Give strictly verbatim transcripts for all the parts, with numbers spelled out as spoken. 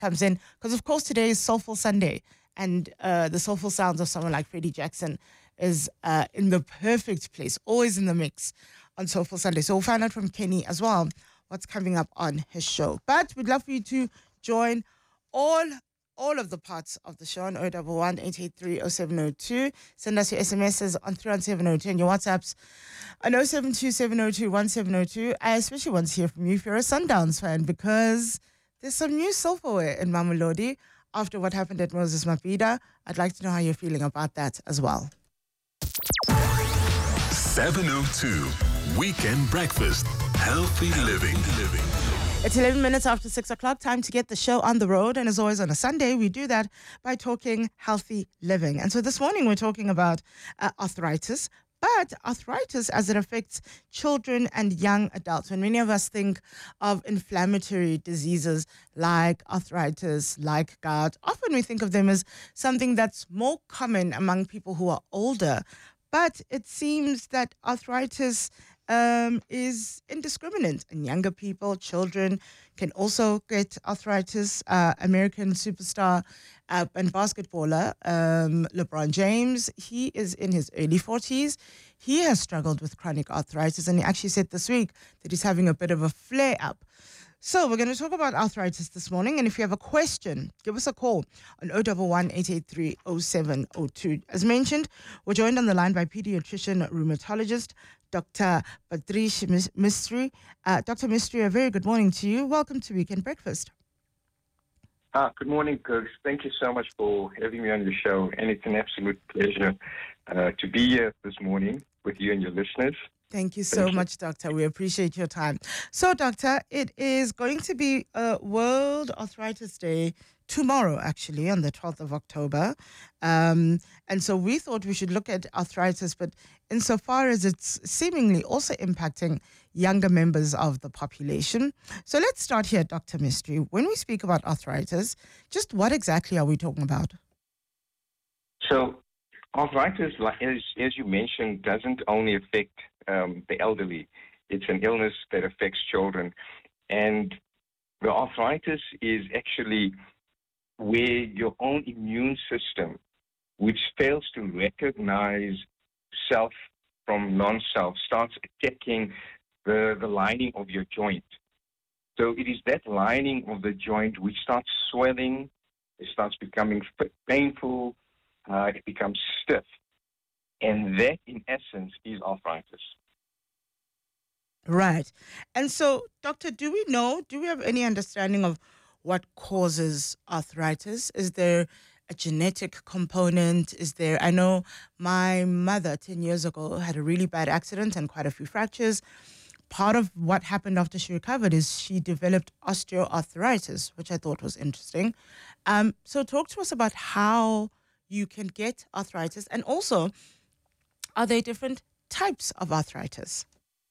comes in. Because, of course, today is Soulful Sunday, and uh, the soulful sounds of someone like Freddie Jackson is uh, in the perfect place, always in the mix on Soulful Sunday. So we'll find out from Kenny as well what's coming up on his show. But we'd love for you to join all all of the parts of the show on oh one one, eight eight three, oh seven oh two. Send us your S M Ses on three one seven oh two and your WhatsApps on oh seven two, seven oh two, one seven oh two. I especially want to hear from you if you're a Sundowns fan, because there's some new silverware in Mamelodi after what happened at Moses Mabhida. I'd like to know how you're feeling about that as well. seven oh two Weekend Breakfast. Healthy living. living. It's eleven minutes after six o'clock. Time to get the show on the road. And as always on a Sunday, we do that by talking healthy living. And so this morning we're talking about uh, arthritis. But arthritis as it affects children and young adults. When many of us think of inflammatory diseases like arthritis, like gout, often we think of them as something that's more common among people who are older. But it seems that arthritis um, is indiscriminate, and younger people, children, can also get arthritis. Uh, American superstar uh, and basketballer um, LeBron James, he is in his early forties. He has struggled with chronic arthritis, and he actually said this week that he's having a bit of a flare-up. So we're going to talk about arthritis this morning, and if you have a question, give us a call on oh one one, eight eight three, oh seven oh two. As mentioned, we're joined on the line by pediatrician rheumatologist Doctor Patrice Mistry. Uh, Doctor Mistry, a very good morning to you. Welcome to Weekend Breakfast. Ah, good morning, Kirk. Thank you so much for having me on your show, and it's an absolute pleasure uh, to be here this morning with you and your listeners. Thank you so Thank you. much, Doctor. We appreciate your time. So, Doctor, it is going to be a World Arthritis Day tomorrow, actually, on the twelfth of October. Um, and so we thought we should look at arthritis, but insofar as it's seemingly also impacting younger members of the population. So let's start here, Doctor Mistry. When we speak about arthritis, just what exactly are we talking about? So, arthritis, like- as, as you mentioned, doesn't only affect um, the elderly. It's an illness that affects children. And the arthritis is actually where your own immune system, which fails to recognize self from non-self, starts attacking the, the lining of your joint. So it is that lining of the joint which starts swelling, it starts becoming painful, uh, it becomes stiff. And that, in essence, is arthritis. Right. And so, Doctor, do we know, do we have any understanding of what causes arthritis? Is there a genetic component? Is there, I know my mother ten years ago had a really bad accident and quite a few fractures. Part of what happened after she recovered is she developed osteoarthritis, which I thought was interesting. Um, so talk to us about how you can get arthritis, and also, are there different types of arthritis?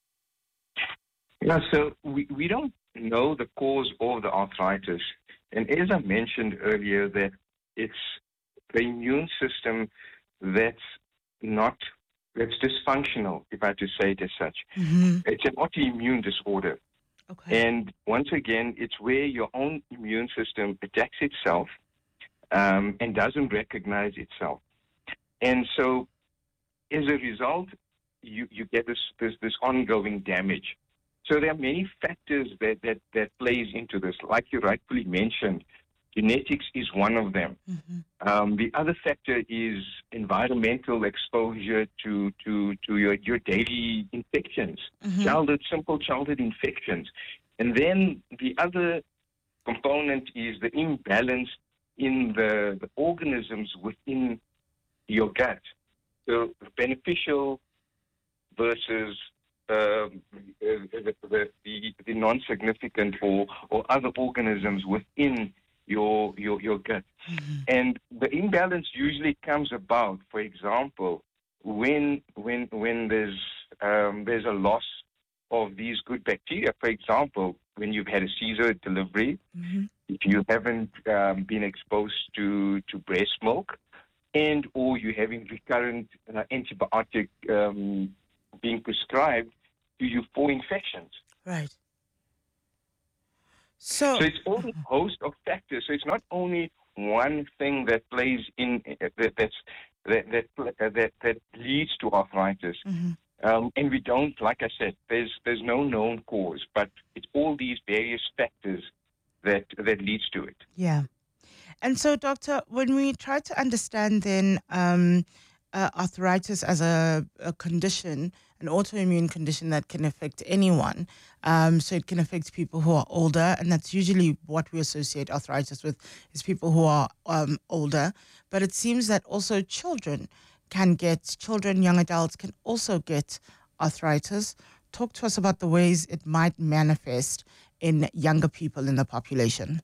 Yeah, so we, we don't know the cause of the arthritis. And as I mentioned earlier, that it's the immune system that's not, that's dysfunctional, if I had to say it as such. Mm-hmm. It's an autoimmune disorder. Okay. And once again, it's where your own immune system attacks itself um, and doesn't recognize itself. And so as a result, you, you get this, this, this ongoing damage. So there are many factors that, that, that plays into this. Like you rightfully mentioned, genetics is one of them. Mm-hmm. Um, the other factor is environmental exposure to, to, to your, your daily infections, Mm-hmm. childhood, simple childhood infections. And then the other component is the imbalance in the, the organisms within your gut. So beneficial versus um, the, the, the, the non-significant or, or other organisms within your, your, your gut. Mm-hmm. And the imbalance usually comes about, for example, when, when, when there's, um, there's a loss of these good bacteria. For example, when you've had a Caesar delivery, Mm-hmm. if you haven't um, been exposed to, to breast milk, and or you're having recurrent uh, antibiotic um, being prescribed to you for infections. Right. So, So it's all a host of factors. So it's not only one thing that plays in that that's that that that, that leads to arthritis. mhm, Um, and we don't, like I said, there's there's no known cause, but it's all these various factors that that leads to it. yeah. And so, doctor, when we try to understand then um, uh, arthritis as a, a condition, an autoimmune condition that can affect anyone, um, so it can affect people who are older, and that's usually what we associate arthritis with, is people who are um, older. But it seems that also children can get, children, young adults can also get arthritis. Talk to us about the ways it might manifest in younger people in the population.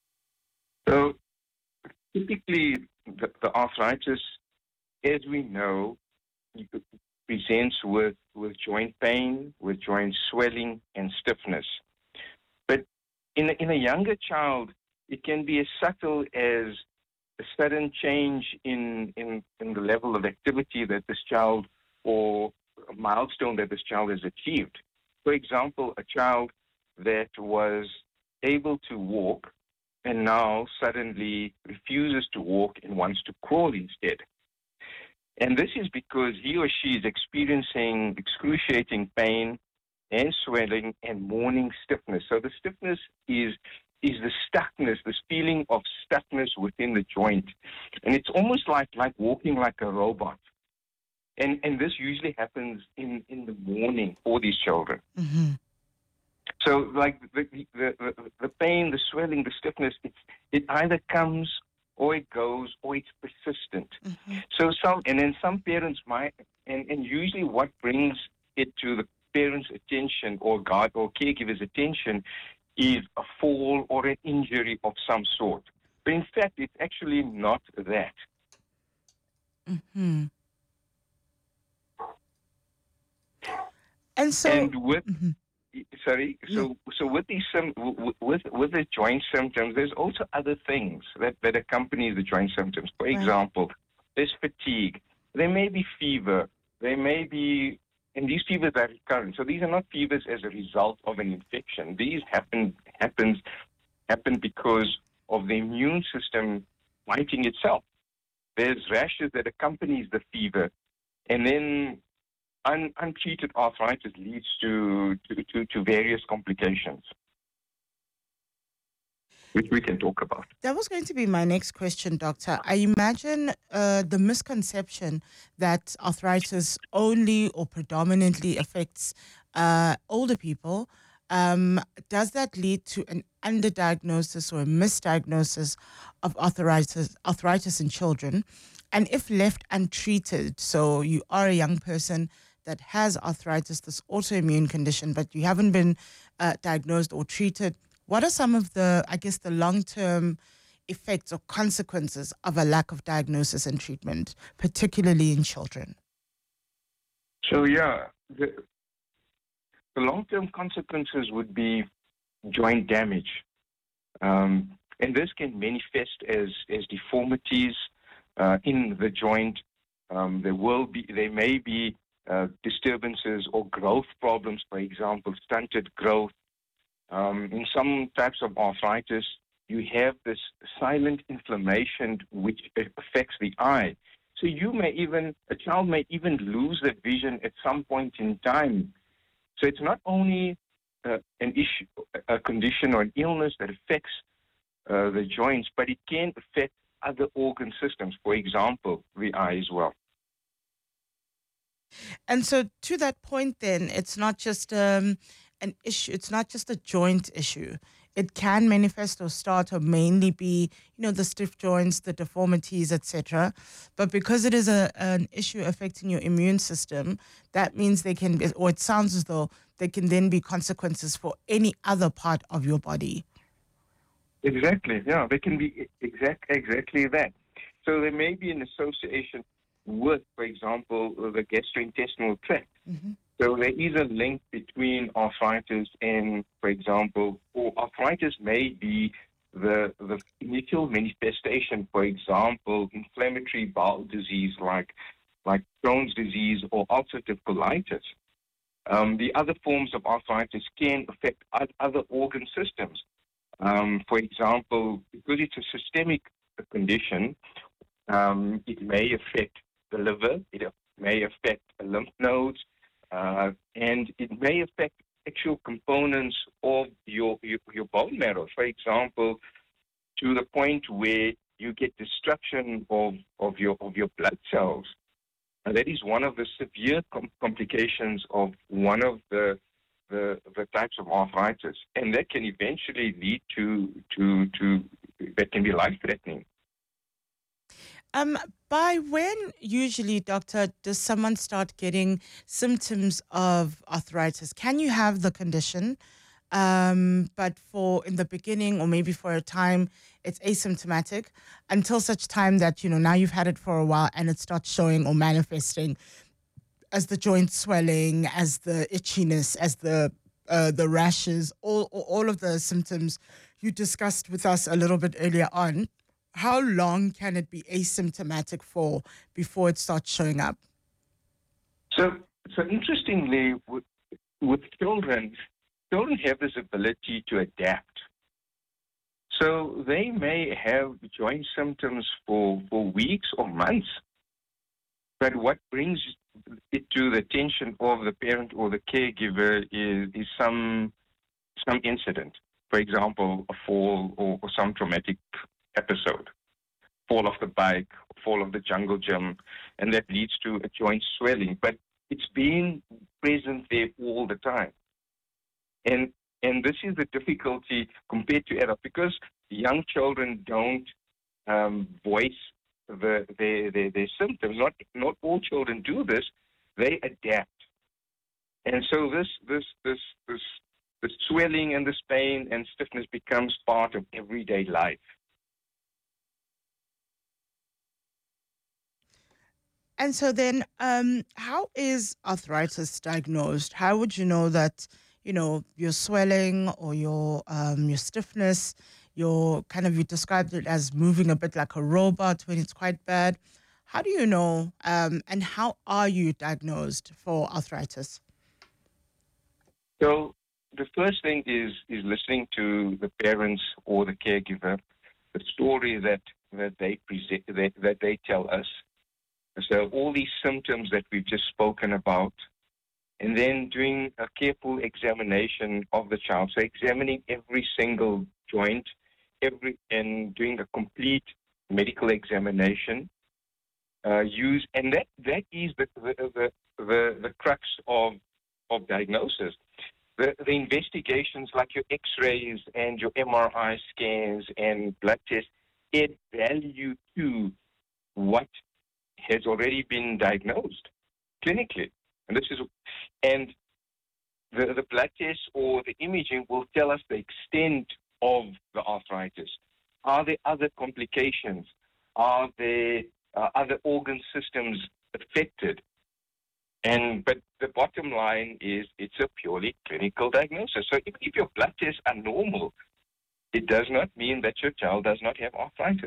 So typically, the, the arthritis, as we know, presents with, with joint pain, with joint swelling and stiffness. But in a, in a younger child, it can be as subtle as a sudden change in, in, in the level of activity that this child or a milestone that this child has achieved. For example, a child that was able to walk and now suddenly refuses to walk and wants to crawl instead. And this is because he or she is experiencing excruciating pain and swelling and morning stiffness. So the stiffness is is the stuckness, this feeling of stuckness within the joint. And it's almost like, like walking like a robot. And and this usually happens in, in the morning for these children. Mm-hmm. So like the, the, the, the pain, the swelling, the stiffness, it's, it either comes or it goes or it's persistent. Mm-hmm. So some, and then some parents might, and, and usually what brings it to the parents' attention or guard or caregiver's attention is a fall or an injury of some sort. But in fact, it's actually not that. Mm-hmm. And so, And with mm-hmm. Sorry. So, No. so with these sim- with with the joint symptoms, there's also other things that, that accompany the joint symptoms. For Right. example, there's fatigue. There may be fever. There may be, and these fevers are recurrent. So these are not fevers as a result of an infection. These happen happens happen because of the immune system fighting itself. There's rashes that accompanies the fever, and then Un, untreated arthritis leads to, to, to, to various complications, which we can talk about. That was going to be my next question, doctor. I imagine uh, the misconception that arthritis only or predominantly affects uh, older people. Um, does that lead to an underdiagnosis or a misdiagnosis of arthritis, arthritis in children? And if left untreated, so you are a young person that has arthritis, this autoimmune condition, but you haven't been uh, diagnosed or treated, what are some of the, I guess, the long-term effects or consequences of a lack of diagnosis and treatment, particularly in children? So, yeah, the, the long-term consequences would be joint damage. Um, and this can manifest as, as deformities uh, in the joint. Um, there will be, there may be Uh, disturbances or growth problems, for example, stunted growth. Um, in some types of arthritis, you have this silent inflammation which affects the eye. So you may even, a child may even lose their vision at some point in time. So it's not only uh, an issue, a condition or an illness that affects uh, the joints, but it can affect other organ systems, for example, the eye as well. And so to that point, then, it's not just um, an issue, it's not just a joint issue. It can manifest or start or mainly be, you know, the stiff joints, the deformities, et cetera. But because it is a, an issue affecting your immune system, that means they can be, or it sounds as though there can then be consequences for any other part of your body. Exactly, yeah, they can be exact, exactly that. So there may be an association with, for example, the gastrointestinal tract. Mm-hmm. So there is a link between arthritis and, for example, or arthritis may be the, the initial manifestation, for example, inflammatory bowel disease like, like Crohn's disease or ulcerative colitis. Um, the other forms of arthritis can affect other organ systems. Um, for example, because it's a systemic condition, um, it may affect the liver, it may affect the lymph nodes, uh, and it may affect actual components of your, your, your bone marrow. For example, to the point where you get destruction of, of, your, of your blood cells. And that is one of the severe com- complications of one of the, the the types of arthritis, and that can eventually lead to to to that can be life-threatening. Um, by when usually, doctor, does someone start getting symptoms of arthritis? Can you have the condition, um, but for in the beginning or maybe for a time, it's asymptomatic until such time that, you know, now you've had it for a while and it starts showing or manifesting as the joint swelling, as the itchiness, as the uh, the rashes, all all of the symptoms you discussed with us a little bit earlier on. How long can it be asymptomatic for before it starts showing up? So, so interestingly, with, with children, children have this ability to adapt. So they may have joint symptoms for, for weeks or months. But what brings it to the attention of the parent or the caregiver is, is some some incident. For example, a fall or, or some traumatic episode, fall off the bike, fall off the jungle gym, and that leads to a joint swelling. But it's been present there all the time. And and this is the difficulty compared to adults, because young children don't um, voice the, their, their, their symptoms. Not not all children do this. They adapt. And so this this this this the swelling and this pain and stiffness becomes part of everyday life. And so then, um, how is arthritis diagnosed? How would you know that, you know, your swelling or your um, your stiffness, your kind of, you described it as moving a bit like a robot when it's quite bad. How do you know, um, and how are you diagnosed for arthritis? So the first thing is is listening to the parents or the caregiver, the story that, that they present, that, that they tell us. So all these symptoms that we've just spoken about, and then doing a careful examination of the child. So examining every single joint, every and doing a complete medical examination. Uh, use and that that is the the the, the, the crux of of diagnosis. The, the investigations like your X-rays and your M R I scans and blood tests add value to what has already been diagnosed clinically. And this is and the, the blood tests or the imaging will tell us the extent of the arthritis. Are there other complications? Are there uh, other organ systems affected? And but the bottom line is it's a purely clinical diagnosis. So if, if your blood tests are normal, it does not mean that your child does not have arthritis.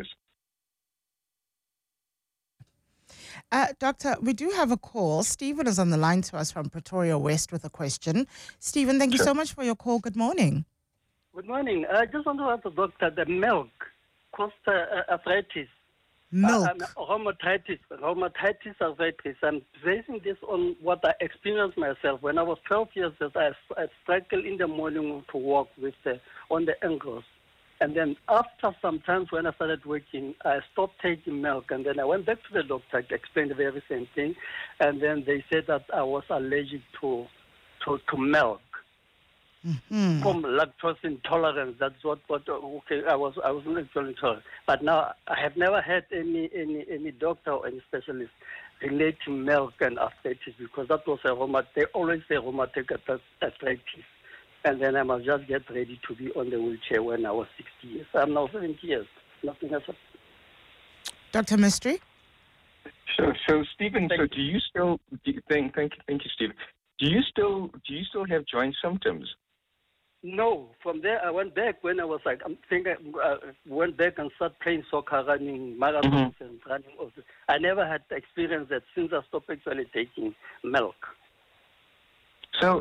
Uh, doctor, we do have a call. Stephen is on the line to us from Pretoria West with a question. Stephen, thank you Sure. so much for your call. Good morning. Good morning. I just want to ask the doctor, the milk causes uh, arthritis. Milk. Uh, uh, rheumatitis, rheumatitis arthritis. I'm basing this on what I experienced myself. When I was twelve years old, I, I struggled in the morning to walk with the, on the ankles. And then after some time when I started working, I stopped taking milk. And then I went back to the doctor, explained the very same thing. And then they said that I was allergic to to, to milk. Mm-hmm. From lactose intolerance, that's what, what okay, I was I was lactose intolerant. But now I have never had any any any doctor or any specialist relating milk and arthritis, because that was a rheumatic. They always say rheumatic arthritis, and then I must just get ready to be on the wheelchair when I was sixty years. I'm now seventy years. Nothing else. Doctor Mystery? So, so Stephen, Thank so you. do you still? Do you, thank, thank you, thank you, Stephen. Do you still do you still have joint symptoms? No, from there I went back when I was like, I think I uh, went back and started playing soccer, running marathons Mm-hmm. and running. Also. I never had experienced that since I stopped actually taking milk. So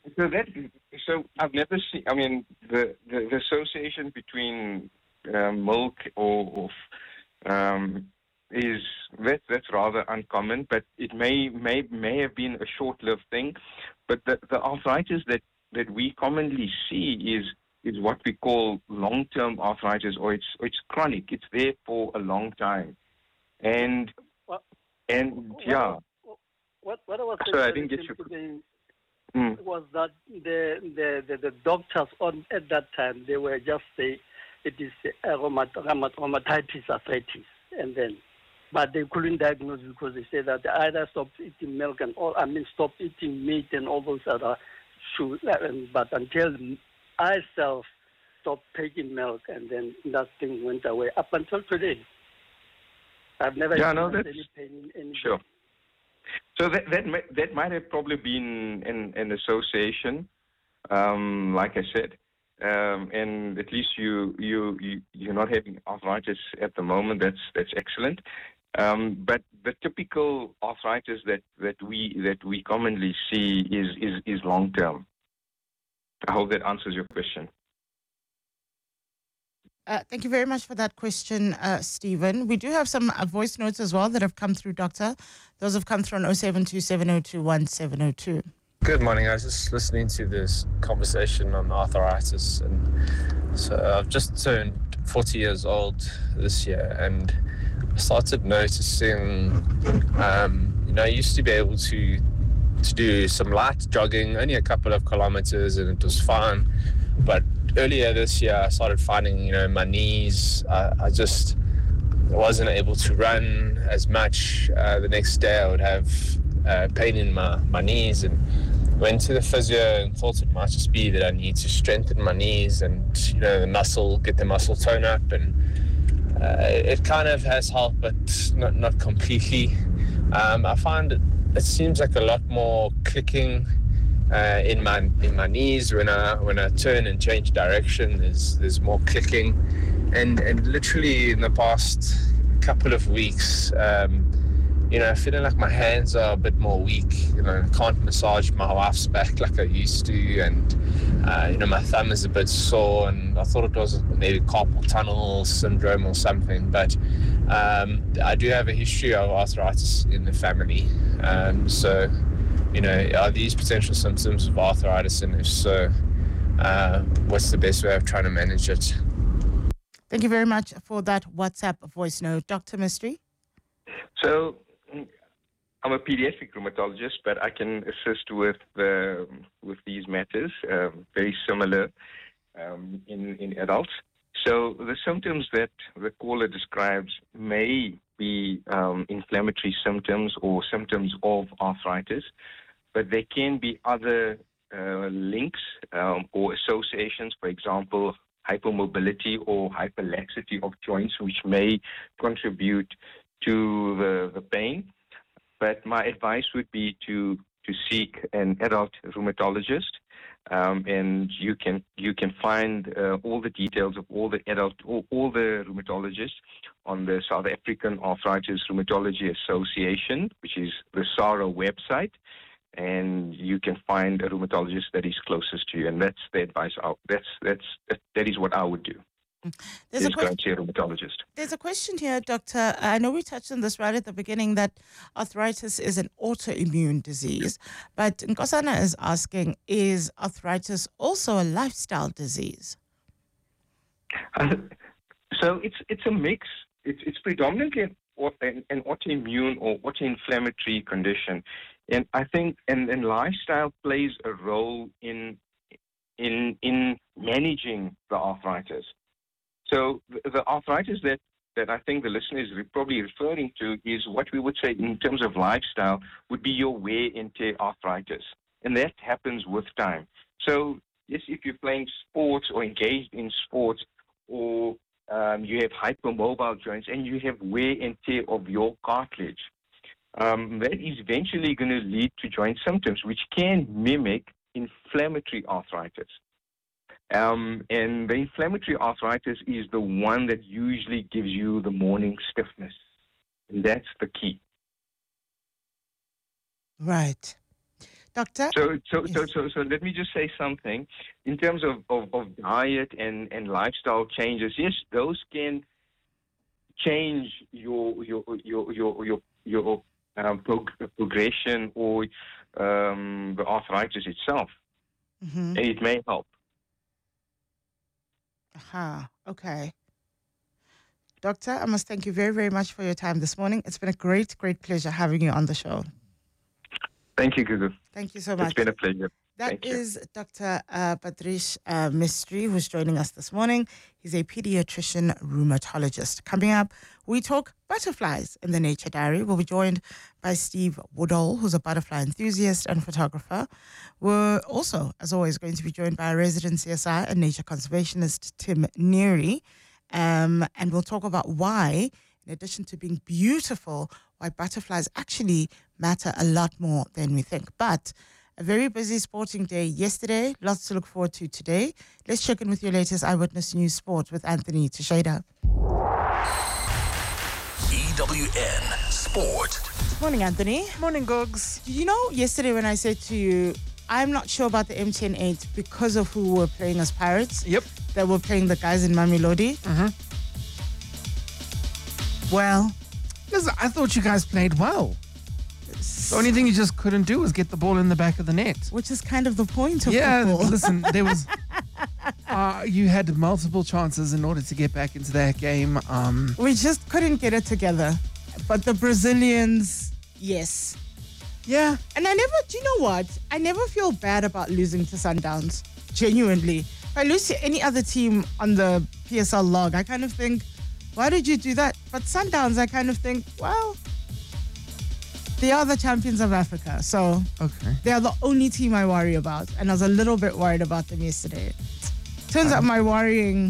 So that, so I've never seen. I mean, the the, the association between uh, milk or, or um, is that that's rather uncommon. But it may may may have been a short-lived thing. But the, the arthritis that, that we commonly see is is what we call long-term arthritis, or it's it's chronic. It's there for a long time, and What, and what yeah. I, what, what I was So I saying didn't get your. today Mm. was that the, the, the, the doctors on at that time, they were just saying it is a rheumat- rheumat- rheumatitis arthritis, and then, but they couldn't diagnose because they said that they either stop eating milk and all, I mean, stop eating meat and all those other shoes. But until I self stopped taking milk, and then that thing went away up until today. I've never Yeah, no, experienced that's any pain in any sure. So that that might, that might have probably been an, an association, um, like I said, um, and at least you you you you're not having arthritis at the moment. That's that's excellent. Um, but the typical arthritis that, that we that we commonly see is is, is long term. I hope that answers your question. Uh, thank you very much for that question, uh, Stephen. We do have some uh, voice notes as well that have come through, Doctor. Those have come through on oh seven two seven oh two one seven oh two. Good morning. I was just listening to this conversation on arthritis, and so I've just turned forty years old this year, and I started noticing, um, you know, I used to be able to to do some light jogging, only a couple of kilometers, and it was fine. But earlier this year, I started finding, you know, my knees, I, I just wasn't able to run as much. Uh, the next day, I would have uh, pain in my, my knees, and went to the physio and thought it might just be that I need to strengthen my knees and, you know, the muscle, get the muscle tone up, and uh, it kind of has helped, but not not completely. Um, I find it, it seems like a lot more clicking uh, in my in my knees when I when I turn and change direction. There's there's more clicking, and and literally in the past couple of weeks, um, you know, feeling like my hands are a bit more weak. You know, I can't massage my wife's back like I used to, and uh, you know, my thumb is a bit sore, and I thought it was maybe carpal tunnel syndrome or something. But um, I do have a history of arthritis in the family, um, so you know, are these potential symptoms of arthritis, and if so, uh, what's the best way of trying to manage it? Thank you very much for that WhatsApp voice note, Doctor Mystery. So, I'm a pediatric rheumatologist, but I can assist with uh, with these matters, um, very similar um, in, in adults. So the symptoms that the caller describes may be um, inflammatory symptoms or symptoms of arthritis, but there can be other uh, links um, or associations, for example, hypermobility or hyperlaxity of joints, which may contribute to the, the pain. But my advice would be to, to seek an adult rheumatologist, um, and you can you can find uh, all the details of all the adult all, all the rheumatologists on the South African Arthritis Rheumatology Association, which is the SARA website, and you can find a rheumatologist that is closest to you, and that's the advice. I, that's that's that is what I would do. There's a, question, to a rheumatologist. There's a question here, Doctor. I know we touched on this right at the beginning, that arthritis is an autoimmune disease, but Nkosana is asking, is arthritis also a lifestyle disease? Uh, so it's it's a mix. It's it's predominantly an, an, an autoimmune or autoinflammatory condition, and I think and, and lifestyle plays a role in in in managing the arthritis. So the, the arthritis that, that I think the listener is re- probably referring to is what we would say in terms of lifestyle would be your wear and tear arthritis. And that happens with time. So yes, if you're playing sports or engaged in sports, or um, you have hypermobile joints and you have wear and tear of your cartilage, um, that is eventually going to lead to joint symptoms, which can mimic inflammatory arthritis. Um, and the inflammatory arthritis is the one that usually gives you the morning stiffness. And that's the key. Right. Doctor? So, so, Yes. so, so, so let me just say something in terms of, of, of diet and, and lifestyle changes. Yes, those can change your your your your your, your um, prog- progression or um, the arthritis itself, Mm-hmm. and it may help. Aha. Okay. Doctor, I must thank you very, very much for your time this morning. It's been a great, great pleasure having you on the show. Thank you, Gugu. Thank you so It's much. been a pleasure. That Thank you. is Doctor Uh, Patrice uh, Mystery, who's joining us this morning. He's a pediatrician rheumatologist. Coming up, we talk butterflies in the Nature Diary. We'll be joined by Steve Woodall, who's a butterfly enthusiast and photographer. We're also, as always, going to be joined by our resident C S I and nature conservationist, Tim Neary. Um, and we'll talk about why, in addition to being beautiful, why butterflies actually matter a lot more than we think. But a very busy sporting day yesterday. Lots to look forward to today. Let's check in with your latest Eyewitness News Sport with Anthony Teixeira. E W N Sport. Morning, Anthony. Morning, Gogs. Did you know yesterday when I said to you, I'm not sure about the M T N eight because of who were playing as Pirates? Yep. That were playing the guys in Mamelodi? Mm-hmm. Well, Listen, I thought you guys played well. The only thing you just couldn't do was get the ball in the back of the net. which is kind of the point of Yeah, football. listen, there was. Uh, you had multiple chances in order to get back into that game. Um, We just couldn't get it together. But the Brazilians, yes. yeah, And I never, do you know what? I never feel bad about losing to Sundowns. Genuinely. If I lose to any other team on the P S L log, I kind of think, why did you do that? But Sundowns, I kind of think, well, they are the champions of Africa. So okay. they are the only team I worry about. And I was a little bit worried about them yesterday. Turns out my worrying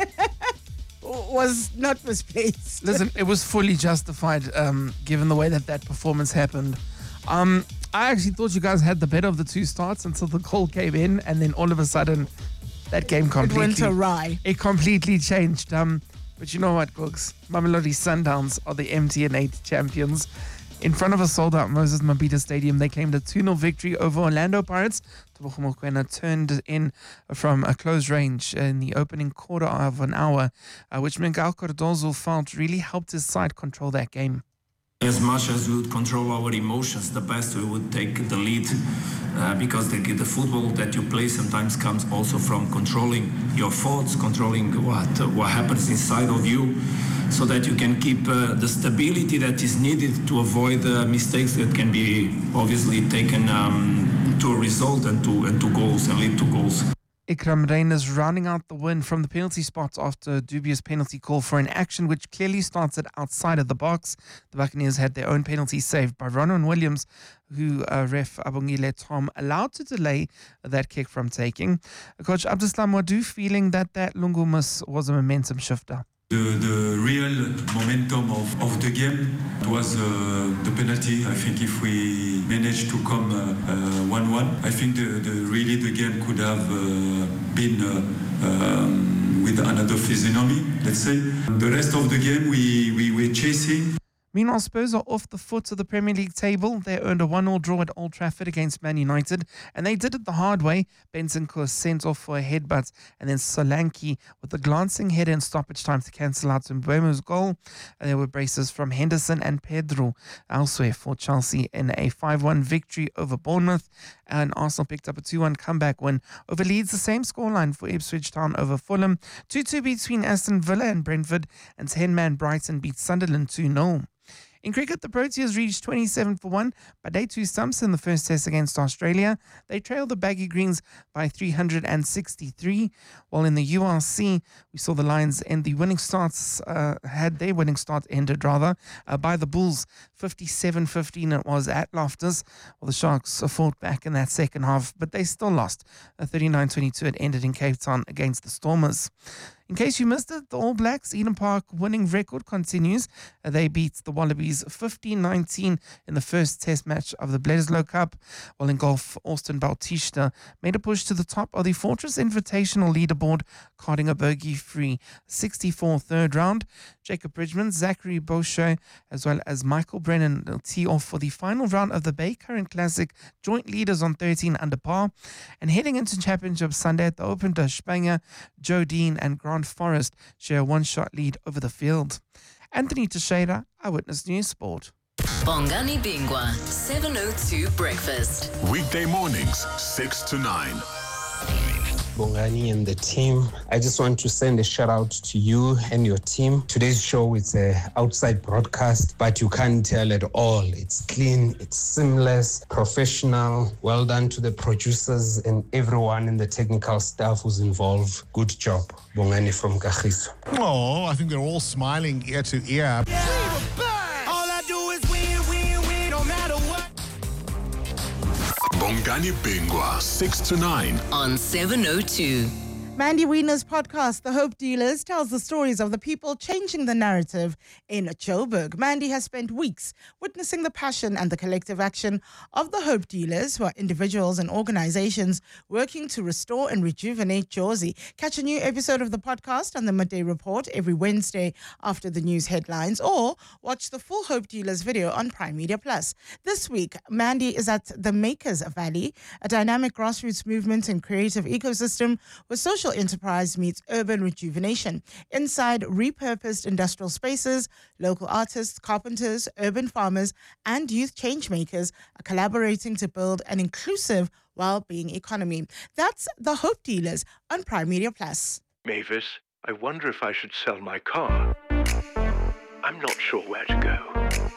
was not misplaced. Listen, it was fully justified um, given the way that that performance happened. Um, I actually thought you guys had the better of the two starts until the goal came in, and then all of a sudden, that game It went completely awry. it completely changed. Um, but you know what, Gooks? Mamelodi Sundowns are the M T N eight champions. In front of a sold-out Moses Mabhida Stadium, they claimed a two nil victory over Orlando Pirates. Tebogo Mokoena turned in from a close range in the opening quarter of an hour, uh, which Miguel Cardozo felt really helped his side control that game. As much as we would control our emotions, the best we would take the lead, uh, because the, the football that you play sometimes comes also from controlling your thoughts, controlling what what happens inside of you, so that you can keep uh, the stability that is needed to avoid uh, mistakes that can be obviously taken um, to a result and to and to goals and lead to goals. Ikram Reyners rounding out the win from the penalty spot after a dubious penalty call for an action which clearly started outside of the box. The Buccaneers had their own penalty saved by Ronan Williams, who uh, ref Abongile Tom allowed to delay that kick from taking. Coach Abdeslam Wadou feeling that that Lungu miss was a momentum shifter. The, the real momentum of, of the game was uh, the penalty. I think if we managed to come one one, uh, uh, I think the, the really the game could have uh, been uh, um, with another physiognomy, let's say. The rest of the game we, we were chasing. Meanwhile, Spurs are off the foot of the Premier League table. They earned a one nil draw at Old Trafford against Man United, and they did it the hard way. Bentancur sent off for a headbutt, and then Solanke with a glancing header in stoppage time to cancel out Mbeumo's goal. And there were braces from Henderson and Pedro elsewhere for Chelsea in a five one victory over Bournemouth. And Arsenal picked up a two one comeback win over Leeds, the same scoreline for Ipswich Town over Fulham. two two between Aston Villa and Brentford, and ten-man Brighton beat Sunderland two nil. In cricket, the Proteas reached twenty-seven for one by day two stumps in the first test against Australia. They trailed the Baggy Greens by three hundred sixty-three, while in the U R C, we saw the Lions end the winning starts, uh, had their winning start ended rather, uh, by the Bulls. fifty-seven fifteen it was at Loftus, while the Sharks fought back in that second half, but they still lost. thirty-nine twenty-two it ended in Cape Town against the Stormers. In case you missed it, the All Blacks Eden Park winning record continues. Uh, They beat the Wallabies fifteen nineteen in the first test match of the Bledisloe Cup, while in golf, Austin Bautista made a push to the top of the Fortress Invitational leaderboard, carding a bogey-free sixty-four third round. Jacob Bridgman, Zachary Boucher, as well as Michael Brennan will tee off for the final round of the Bay Current Classic, joint leaders on thirteen under par. And heading into Championship Sunday at the Open, Spanger, Joe Dean and Grant Forrest share a one-shot lead over the field. Anthony Teixeira, Eyewitness News Sport. Bongani Bingwa, seven oh two Breakfast. Weekday mornings, six to nine. Bongani and the team, I just want to send a shout out to you and your team. Today's show is a outside broadcast, but you can't tell at all. It's clean, it's seamless, professional. Well done to the producers and everyone in the technical staff who's involved. Good job. Bongani from Kagiso. Oh, I think they're all smiling ear to ear. Bongani Bingwa, six to nine. On seven oh two. Mandy Wiener's podcast, The Hope Dealers, tells the stories of the people changing the narrative in Joburg. Mandy has spent weeks witnessing the passion and the collective action of the Hope Dealers, who are individuals and organizations working to restore and rejuvenate Jersey. Catch a new episode of the podcast on the Midday Report every Wednesday after the news headlines, or watch the full Hope Dealers video on Prime Media Plus. This week, Mandy is at the Makers Valley, a dynamic grassroots movement and creative ecosystem where social enterprise meets urban rejuvenation. Inside repurposed industrial spaces, local artists, carpenters, urban farmers, and youth changemakers are collaborating to build an inclusive well-being economy. That's the Hope Dealers on Prime Media Plus. Mavis, I wonder if I should sell my car. I'm not sure where to go.